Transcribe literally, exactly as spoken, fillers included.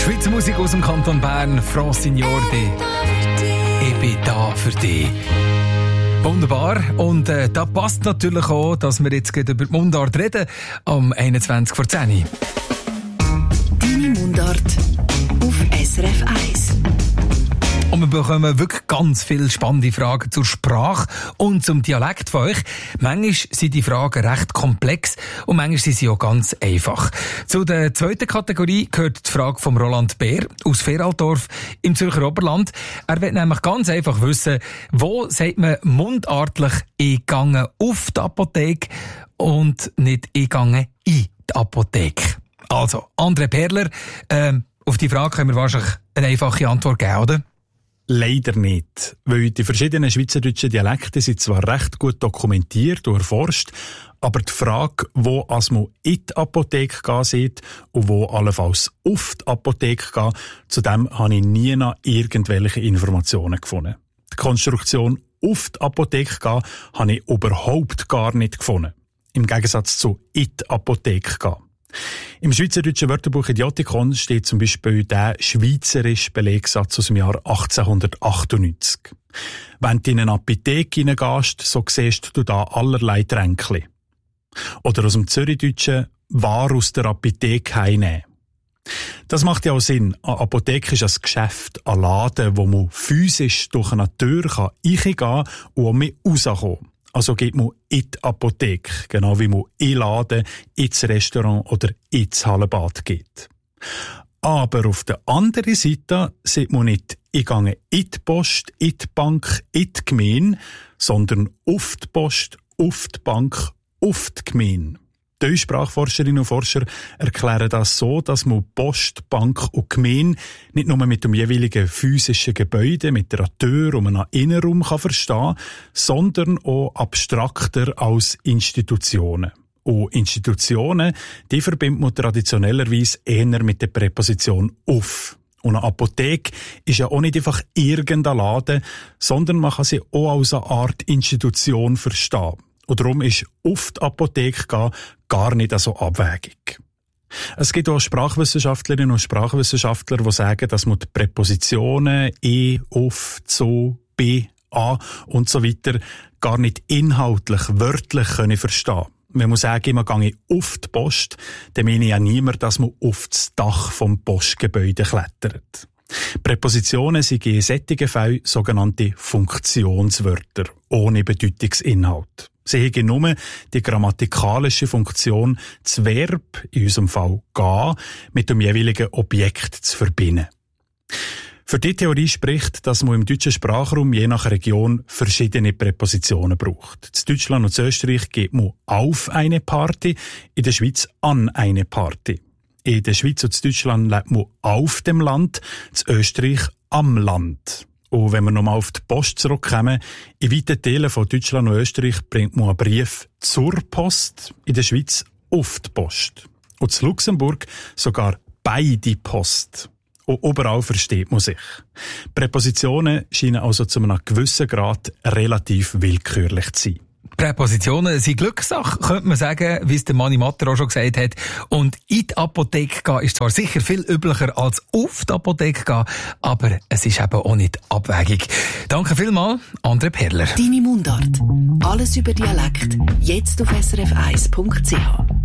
Schweizer Musik aus dem Kanton Bern, Francignordi. Ich bin da für dich. Wunderbar. Und äh, da passt natürlich auch, dass wir jetzt über die Mundart reden, am einundzwanzig vor zehn. Deine Mundart auf S R F eins. Und wir bekommen wirklich ganz viele spannende Fragen zur Sprache und zum Dialekt von euch. Manchmal sind die Fragen recht komplex und manchmal sind sie auch ganz einfach. Zu der zweiten Kategorie gehört die Frage von Roland Bär aus Feraldorf im Zürcher Oberland. Er will nämlich ganz einfach wissen, wo sagt man mundartlich «ich gehe auf die Apotheke» und nicht «ich gehe in die Apotheke». Also, André Perler, äh, auf die Frage können wir wahrscheinlich eine einfache Antwort geben, oder? Leider nicht, weil die verschiedenen schweizerdeutschen Dialekte sind zwar recht gut dokumentiert und erforscht, aber die Frage, wo man in die Apotheke gehen sieht und wo allenfalls auf die Apotheke gehen, zu dem habe ich nie noch irgendwelche Informationen gefunden. Die Konstruktion auf die Apotheke gehen habe ich überhaupt gar nicht gefunden. Im Gegensatz zu in die Apotheke gehen. Im Schweizerdeutschen Wörterbuch Idiotikon steht zum Beispiel der schweizerische Belegsatz aus dem Jahr achtzehnhundertachtundneunzig. Wenn du in eine Apotheke hineingehst, so siehst du da allerlei Tränkli. Oder aus dem Zürichdeutschen Ware aus der Apotheke heimnehmen. Das macht ja auch Sinn. Eine Apotheke ist ein Geschäft, ein Laden, wo man physisch durch eine Tür reingehen kann und auch mit rauskommen. Also geht man in die Apotheke, genau wie man in den Laden, ins Restaurant oder ins Hallenbad geht. Aber auf der anderen Seite sieht man nicht, ich gehe in die Post, in die Bank, in die Gemeinde, sondern auf die Post, auf die Bank, auf die Gemeinde. Die Sprachforscherinnen und Forscher erklären das so, dass man Post, Bank und Gemeinde nicht nur mit dem jeweiligen physischen Gebäude, mit einer Tür und einem Innenraum kann verstehen, sondern auch abstrakter als Institutionen. Und Institutionen, die verbindet man traditionellerweise eher mit der Präposition «auf». Und eine Apotheke ist ja auch nicht einfach irgendein Laden, sondern man kann sie auch als eine Art Institution verstehen. Und darum ist auf die Apotheke gehen gar nicht so abwegig. Es gibt auch Sprachwissenschaftlerinnen und Sprachwissenschaftler, die sagen, dass man die Präpositionen «e», «auf», «zu», «be», «a» und so weiter gar nicht inhaltlich, wörtlich können verstehen. Wenn man sagt, man gehe auf die Post, dann meine ich ja niemand, dass man auf das Dach vom Postgebäude klettert. Präpositionen sind in solchen Fällen sogenannte Funktionswörter, ohne Bedeutungsinhalt. Sie haben nur die grammatikalische Funktion, das Verb, in unserem Fall «gehen», mit dem jeweiligen Objekt zu verbinden. Für die Theorie spricht, dass man im deutschen Sprachraum je nach Region verschiedene Präpositionen braucht. In Deutschland und in Österreich geht man auf eine Party, in der Schweiz an eine Party. In der Schweiz und in Deutschland lebt man auf dem Land, in Österreich am Land. Und wenn wir nochmal auf die Post zurückkommen, in weiten Teilen von Deutschland und Österreich bringt man einen Brief zur Post, in der Schweiz auf die Post. Und in Luxemburg sogar bei die Post. Und überall versteht man sich. Präpositionen scheinen also zu einem gewissen Grad relativ willkürlich zu sein. Präpositionen sind Glückssache, könnte man sagen, wie es der Manni Matter auch schon gesagt hat. Und in die Apotheke gehen ist zwar sicher viel üblicher als auf die Apotheke gehen, aber es ist eben auch nicht abwegig. Danke vielmals, André Perler. Deine Mundart. Alles über Dialekt. Jetzt auf S R F eins Punkt C H.